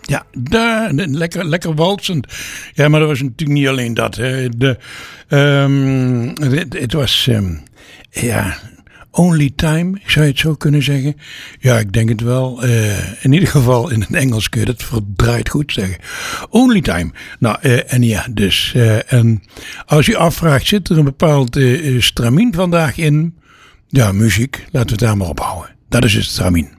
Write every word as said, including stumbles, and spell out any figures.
Ja, daar, lekker, lekker walsend. Ja, maar dat was natuurlijk niet alleen dat. Hè. De, um, het, het was, um, ja, Only Time, zou je het zo kunnen zeggen? Ja, ik denk het wel. Uh, in ieder geval in het Engels kun je dat verdraaid goed zeggen. Only Time. Nou, uh, en ja, dus. Uh, en als je afvraagt, zit er een bepaald uh, stramien vandaag in? Ja, muziek, laten we het daar maar op houden. Dat is het stramien.